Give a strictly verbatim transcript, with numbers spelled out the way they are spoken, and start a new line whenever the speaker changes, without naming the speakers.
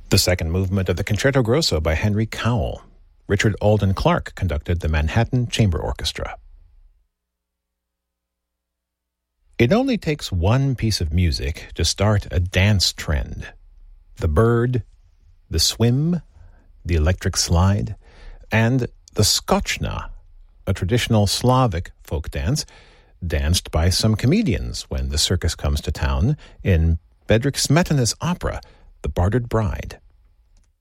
The second movement of the Concerto Grosso by Henry Cowell. Richard Alden Clark conducted the Manhattan Chamber Orchestra. It only takes one piece of music to start a dance trend. The bird, the swim, the electric slide, and the skochna, a traditional Slavic folk dance danced by some comedians when the circus comes to town in Bedřich Smetana's opera, The Bartered Bride.